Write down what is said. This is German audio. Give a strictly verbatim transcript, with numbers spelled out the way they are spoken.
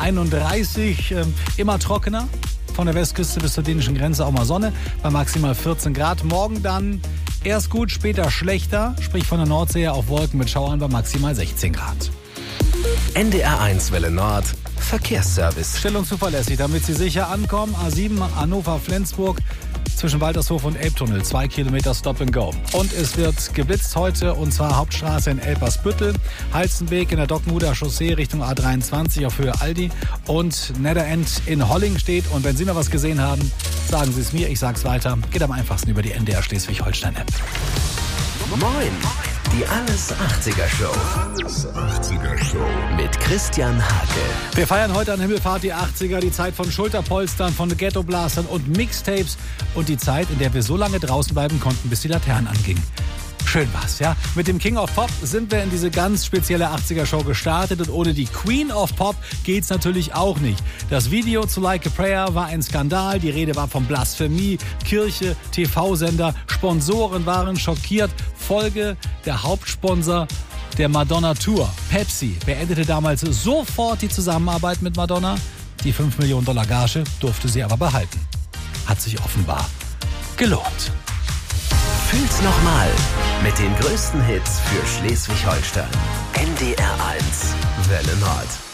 einunddreißig. Ähm, immer trockener. Von der Westküste bis zur dänischen Grenze auch mal Sonne bei maximal vierzehn Grad. Morgen dann erst gut, später schlechter. Sprich von der Nordsee auf Wolken mit Schauern bei maximal sechzehn Grad. N D R eins Welle Nord Verkehrsservice. Schnell und zuverlässig, damit Sie sicher ankommen. A sieben Hannover-Flensburg zwischen Waltershof und Elbtunnel. Zwei Kilometer Stop and Go. Und es wird geblitzt heute, und zwar Hauptstraße in Elbersbüttel, Halstenweg in der Dockmuder Chaussee Richtung A dreiundzwanzig auf Höhe Aldi und Netherend in Holling steht. Und wenn Sie noch was gesehen haben, sagen Sie es mir, ich sag's weiter. Geht am einfachsten über die N D R Schleswig-Holstein-App. Moin, die Alles achtziger Show. Alles achtziger Show. Mit Christian Hake. Wir feiern heute an Himmelfahrt die achtziger, die Zeit von Schulterpolstern, von Ghetto-Blastern und Mixtapes und die Zeit, in der wir so lange draußen bleiben konnten, bis die Laternen angingen. Schön war's, ja? Mit dem King of Pop sind wir in diese ganz spezielle achtziger-Show gestartet und ohne die Queen of Pop geht's natürlich auch nicht. Das Video zu Like a Prayer war ein Skandal, die Rede war von Blasphemie, Kirche, T V-Sender, Sponsoren waren schockiert. Folge: der Hauptsponsor der Madonna Tour, Pepsi, beendete damals sofort die Zusammenarbeit mit Madonna. Die fünf Millionen Dollar Gage durfte sie aber behalten. Hat sich offenbar gelohnt. Fühl's nochmal mit den größten Hits für Schleswig-Holstein. N D R eins Welle Nord.